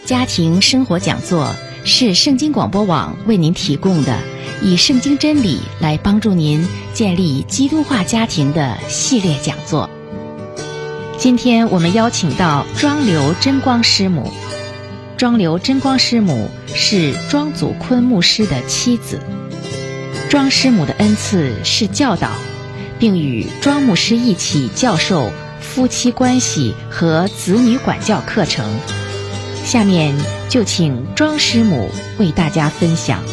家庭生活讲座是圣经广播网为您提供的以圣经真理来帮助您建立基督化家庭的系列讲座。今天我们邀请到庄刘真光师母。庄刘真光师母是庄祖坤牧师的妻子。庄师母的恩赐是教导，并与庄牧师一起教授夫妻关系和子女管教课程。下面就请庄师母为大家分享。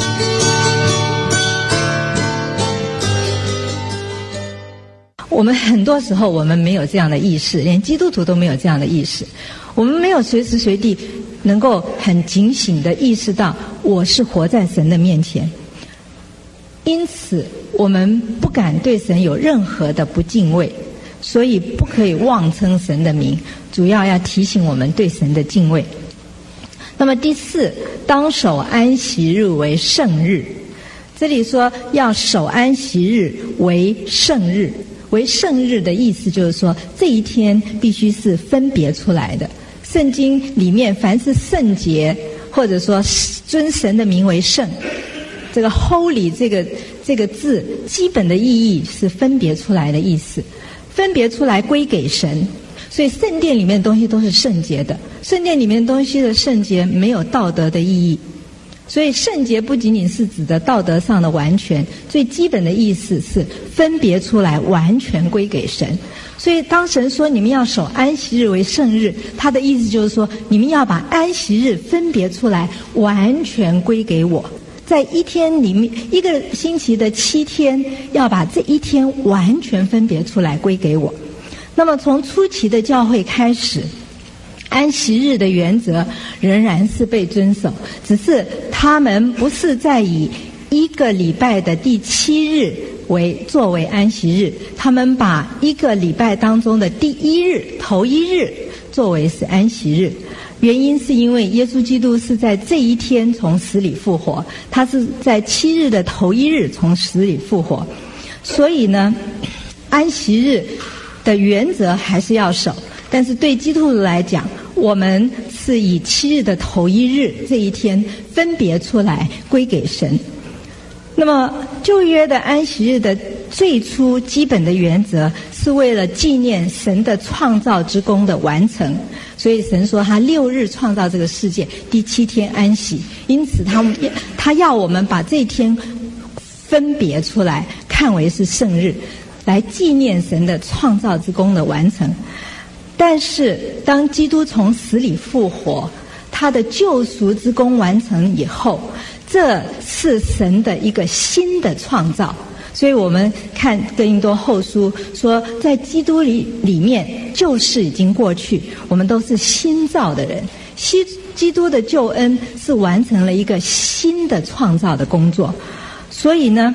我们很多时候我们没有这样的意识，连基督徒都没有这样的意识。我们没有随时随地能够很警醒地意识到我是活在神的面前，因此我们不敢对神有任何的不敬畏，所以不可以妄称神的名，主要要提醒我们对神的敬畏。那么第四，当守安息日为圣日。这里说要守安息日为圣日，为圣日的意思就是说这一天必须是分别出来的。圣经里面凡是圣洁或者说尊神的名为圣，这个 holy 这个字基本的意义是分别出来的意思，分别出来归给神。所以圣殿里面的东西都是圣洁的，圣殿里面的东西的圣洁没有道德的意义。所以圣洁不仅仅是指的道德上的完全，最基本的意思是分别出来完全归给神。所以当神说你们要守安息日为圣日，他的意思就是说你们要把安息日分别出来完全归给我，在一天里面一个星期的7天，要把这一天完全分别出来归给我。那么从初期的教会开始，安息日的原则仍然是被遵守，只是他们不是在以一个礼拜的第7日作为安息日，他们把一个礼拜当中的第1日头1日作为是安息日。原因是因为耶稣基督是在这一天从死里复活，他是在7日的头1日从死里复活，所以呢安息日的原则还是要守，但是对基督徒来讲，我们是以7日的头1日这一天分别出来归给神。那么旧约的安息日的最初基本的原则是为了纪念神的创造之功的完成，所以神说他6日创造这个世界，第7天安息，因此他要我们把这一天分别出来看为是圣日，来纪念神的创造之功的完成。但是当基督从死里复活，他的救赎之功完成以后，这是神的一个新的创造。所以我们看哥林多后书说，在基督里面旧事已经过去，我们都是新造的人。基督的救恩是完成了一个新的创造的工作。所以呢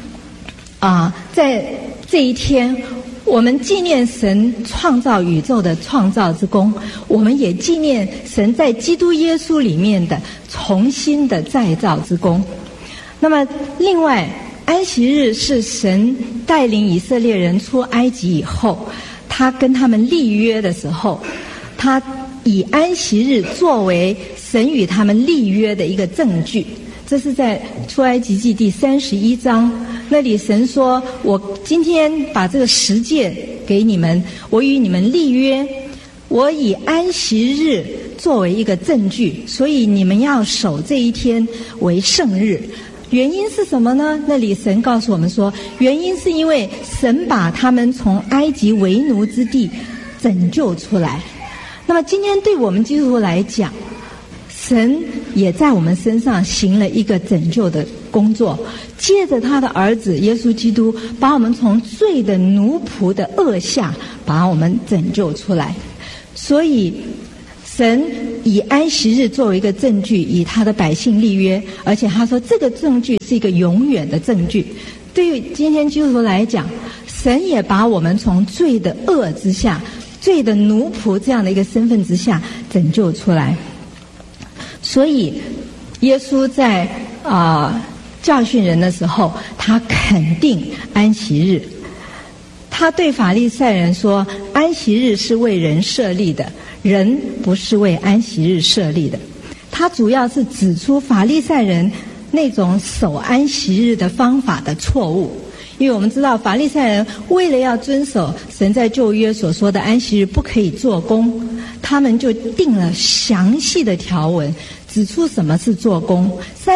在这一天我们纪念神创造宇宙的创造之功，我们也纪念神在基督耶稣里面的重新的再造之功。那么另外安息日是神带领以色列人出埃及以后，他跟他们立约的时候，他以安息日作为神与他们立约的一个证据。这是在出埃及记第31章，那里神说，我今天把这个十诫给你们，我与你们立约，我以安息日作为一个证据，所以你们要守这一天为圣日。原因是什么呢？那里神告诉我们说，原因是因为神把他们从埃及为奴之地拯救出来。那么今天对我们基督徒来讲，神也在我们身上行了一个拯救的工作，借着他的儿子耶稣基督，把我们从罪的奴仆的恶下把我们拯救出来。所以神以安息日作为一个证据，以他的百姓立约，而且他说这个证据是一个永远的证据。对于今天基督徒来讲，神也把我们从罪的恶之下，罪的奴仆这样的一个身份之下拯救出来。所以耶稣在教训人的时候，他肯定安息日。他对法利赛人说，安息日是为人设立的， 人不是为安息日设立的。他主要是指出法利赛人那种守安息日的方法的错误。因为我们知道法利赛人为了要遵守神在旧约所说的安息日不可以做工，他们就定了详细的条文，指出什么是做工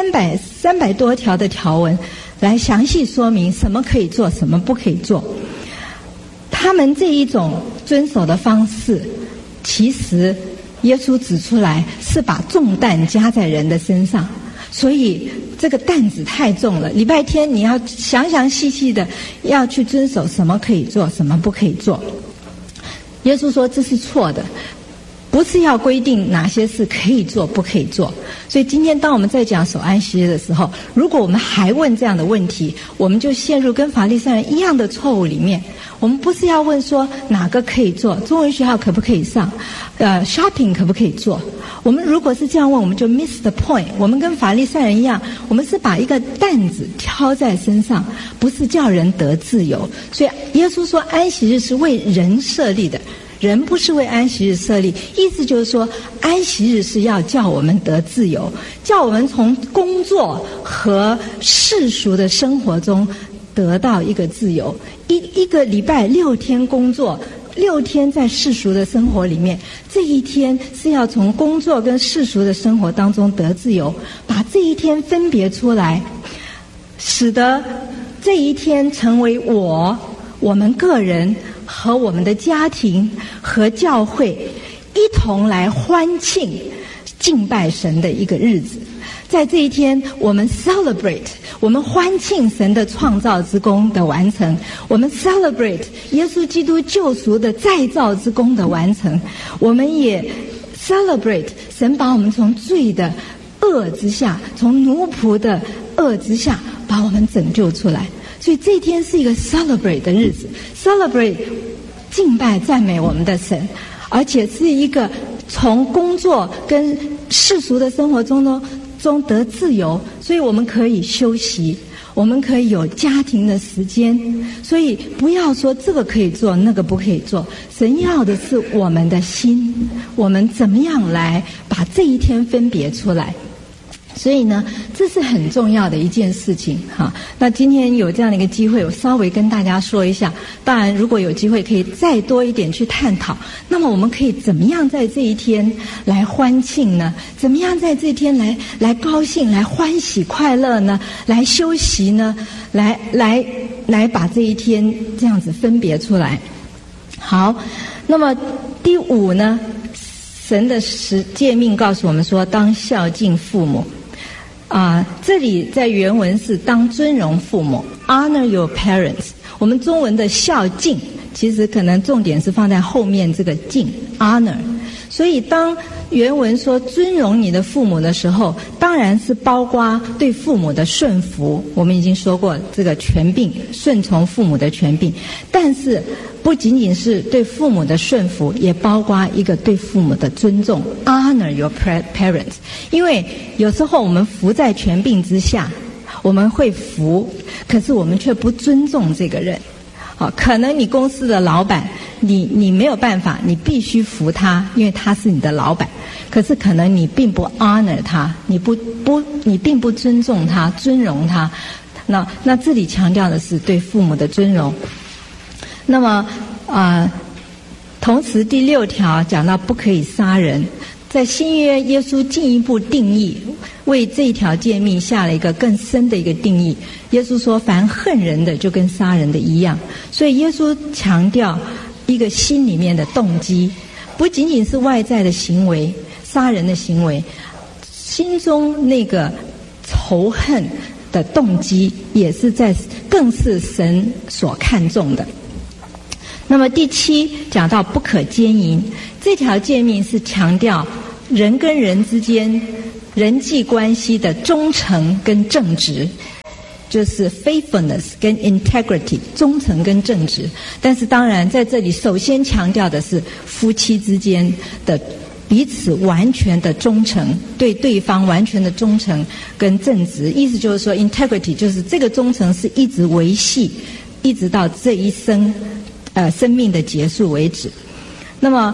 ，300多条的条文来详细说明什么可以做，什么不可以做。他们这一种遵守的方式，其实耶稣指出来是把重担加在人的身上，所以这个担子太重了。礼拜天你要详详细细的要去遵守什么可以做，什么不可以做。耶稣说这是错的，不是要规定哪些事可以做不可以做。所以今天当我们在讲守安息日的时候，如果我们还问这样的问题，我们就陷入跟法利赛人一样的错误里面。我们不是要问说哪个可以做，中文学校可不可以上，shopping 可不可以做。我们如果是这样问，我们就 miss the point。我们跟法利赛人一样，我们是把一个担子挑在身上，不是叫人得自由。所以耶稣说安息日是为人设立的，人不是为安息日设立，意思就是说安息日是要叫我们得自由，叫我们从工作和世俗的生活中得到一个自由。一个礼拜6天工作，6天在世俗的生活里面，这一天是要从工作跟世俗的生活当中得自由，把这一天分别出来，使得这一天成为我们个人和我们的家庭和教会一同来欢庆敬拜神的一个日子。在这一天我们 celebrate， 我们欢庆神的创造之功的完成，我们 celebrate 耶稣基督救赎的再造之功的完成，我们也 celebrate 神把我们从罪的恶之下，从奴仆的恶之下把我们拯救出来。所以这一天是一个 celebrate 的日子， celebrate 敬拜赞美我们的神，而且是一个从工作跟世俗的生活中得自由，所以我们可以休息，我们可以有家庭的时间。所以不要说这个可以做那个不可以做，神要的是我们的心，我们怎么样来把这一天分别出来。所以呢，这是很重要的一件事情哈。那今天有这样的一个机会，我稍微跟大家说一下。当然，如果有机会可以再多一点去探讨，那么我们可以怎么样在这一天来欢庆呢？怎么样在这一天来高兴、来欢喜、快乐呢？来休息呢？来把这一天这样子分别出来。好，那么第5呢，神的诫命告诉我们说，当孝敬父母。这里在原文是当尊荣父母 ，honor your parents。我们中文的孝敬，其实可能重点是放在后面这个敬 honor。所以当原文说尊荣你的父母的时候，当然是包括对父母的顺服。我们已经说过这个权柄，顺从父母的权柄，但是不仅仅是对父母的顺服，也包括一个对父母的尊重 ，honor your parents。因为有时候我们服在权柄之下，我们会服，可是我们却不尊重这个人。可能你公司的老板，你没有办法，你必须服他，因为他是你的老板。可是可能你并不 honor 他，你并不尊重他、尊荣他。那这里强调的是对父母的尊荣。那么同时第6条讲到不可以杀人，在新约耶稣进一步定义，为这一条诫命下了一个更深的一个定义。耶稣说凡恨人的就跟杀人的一样。所以耶稣强调一个心里面的动机，不仅仅是外在的行为，杀人的行为，心中那个仇恨的动机也是更是神所看重的。那么第7讲到不可奸淫，这条诫命是强调人跟人之间人际关系的忠诚跟正直，就是 faithfulness 跟 integrity， 忠诚跟正直。但是当然在这里首先强调的是夫妻之间的彼此完全的忠诚，对对方完全的忠诚跟正直。意思就是说 integrity 就是这个忠诚是一直维系，一直到这一生生命的结束为止。那么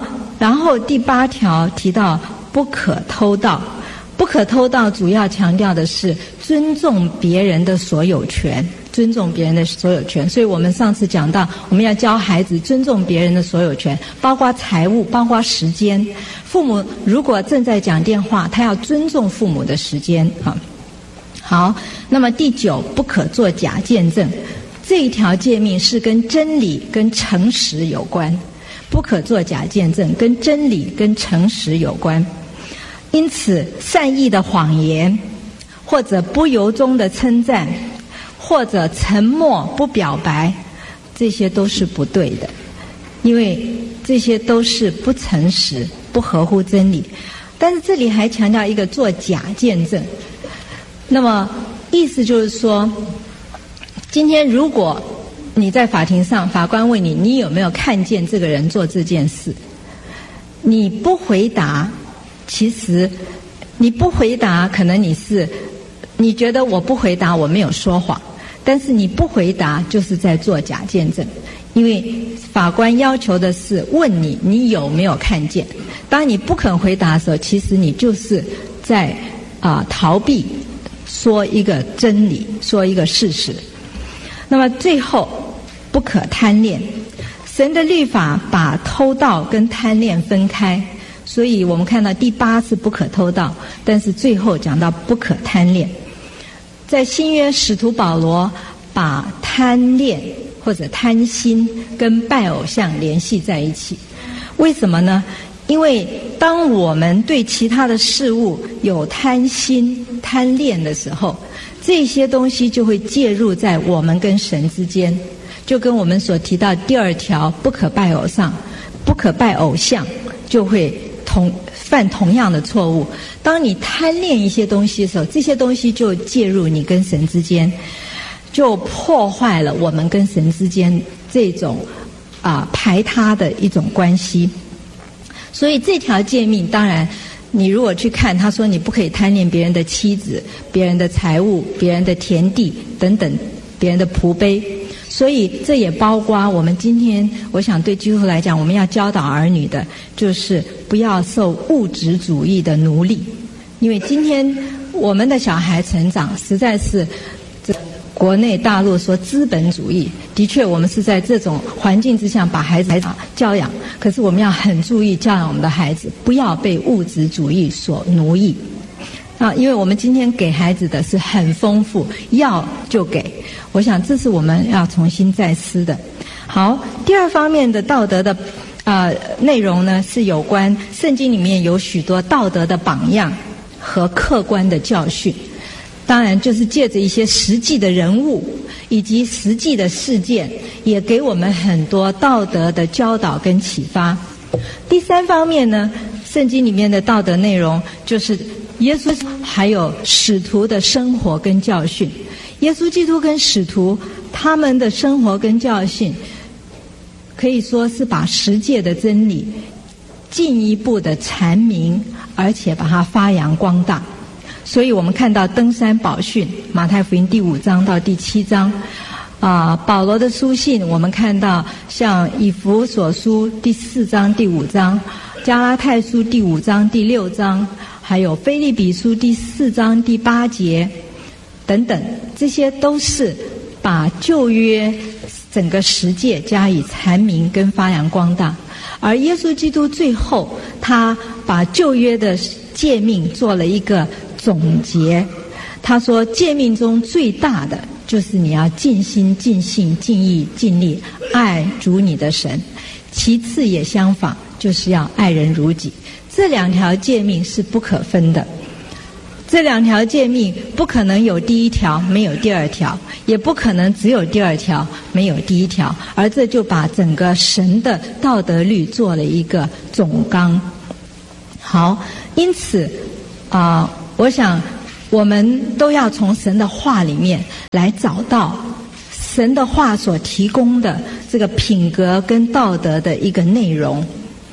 然后第8条提到不可偷盗，不可偷盗主要强调的是尊重别人的所有权，尊重别人的所有权。所以我们上次讲到，我们要教孩子尊重别人的所有权，包括财物，包括时间。父母如果正在讲电话，他要尊重父母的时间啊。好，那么第9，不可作假见证。这一条诫命是跟真理、跟诚实有关，不可作假见证，跟真理、跟诚实有关。因此，善意的谎言，或者不由衷的称赞，或者沉默不表白，这些都是不对的，因为这些都是不诚实、不合乎真理。但是这里还强调一个做假见证，那么意思就是说，今天如果你在法庭上，法官问你，你有没有看见这个人做这件事？你不回答，其实你不回答，可能你觉得我不回答，我没有说谎，但是你不回答就是在做假见证，因为法官要求的是问你，你有没有看见？当你不肯回答的时候，其实你就是在逃避说一个真理，说一个事实。那么最后，不可贪恋。神的律法把偷盗跟贪恋分开，所以我们看到第8是不可偷盗，但是最后讲到不可贪恋。在新约，使徒保罗把贪恋或者贪心跟拜偶像联系在一起。为什么呢？因为当我们对其他的事物有贪心、贪恋的时候，这些东西就会介入在我们跟神之间，就跟我们所提到第2条不可拜偶像，不可拜偶像，就会犯同样的错误。当你贪恋一些东西的时候，这些东西就介入你跟神之间，就破坏了我们跟神之间这种排他的一种关系。所以这条诫命，当然你如果去看，他说你不可以贪恋别人的妻子、别人的财物、别人的田地等等，别人的仆婢。所以这也包括我们今天，我想对基督徒来讲，我们要教导儿女的，就是不要受物质主义的奴隶。因为今天我们的小孩成长，实在是国内大陆说资本主义，的确我们是在这种环境之下把孩子教养，可是我们要很注意教养我们的孩子，不要被物质主义所奴役因为我们今天给孩子的是很丰富，要就给，我想这是我们要重新再思的。好，第2方面的道德的内容呢，是有关圣经里面有许多道德的榜样和客观的教训，当然就是借着一些实际的人物以及实际的事件，也给我们很多道德的教导跟启发。第3方面呢，圣经里面的道德内容就是耶稣还有使徒的生活跟教训。耶稣基督跟使徒他们的生活跟教训，可以说是把十诫的真理进一步的阐明，而且把它发扬光大。所以我们看到登山宝训，马太福音第5章到第7章保罗的书信，我们看到像以弗所书第4章第5章，加拉太书第5章第6章，还有腓立比书第4章第8节等等，这些都是把旧约整个十诫加以阐明跟发扬光大。而耶稣基督最后他把旧约的诫命做了一个总结，他说诫命中最大的就是你要尽心尽性尽意尽力爱主你的神，其次也相仿，就是要爱人如己。这2条诫命是不可分的，这2条诫命不可能有第1条没有第2条，也不可能只有第2条没有第1条，而这就把整个神的道德律做了一个总纲。好，因此我想我们都要从神的话里面来找到神的话所提供的这个品格跟道德的一个内容。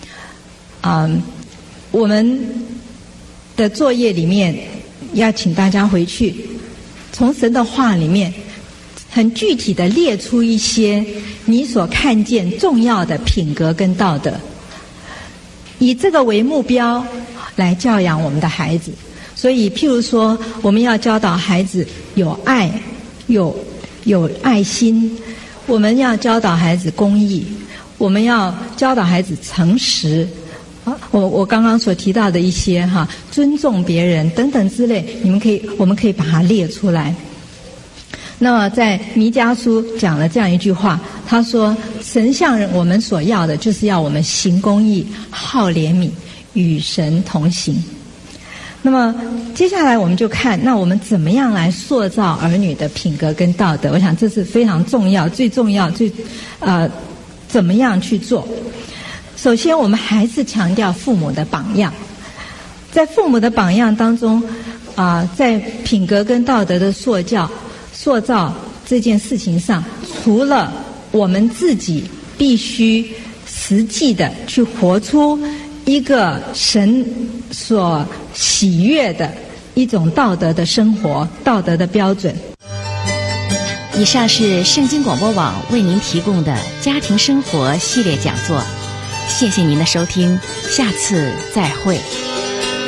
我们的作业里面要请大家回去从神的话里面很具体的列出一些你所看见重要的品格跟道德。 以这个为目标来教养我们的孩子。所以譬如说，我们要教导孩子有爱，有爱心，我们要教导孩子公义，我们要教导孩子诚实。我刚刚所提到的一些尊重别人等等之类，我们可以把它列出来。那么在弥迦书讲了这样一句话，他说神向我们所要的就是要我们行公义，好怜悯，与神同行。那么接下来我们就看，那我们怎么样来塑造儿女的品格跟道德。我想这是非常重要，最重要，怎么样去做。首先我们还是强调父母的榜样。在父母的榜样当中在品格跟道德的塑造这件事情上，除了我们自己必须实际的去活出一个神所喜悦的一种道德的生活，道德的标准。 以上是圣经广播网为您提供的家庭生活系列讲座，谢谢您的收听，下次再会。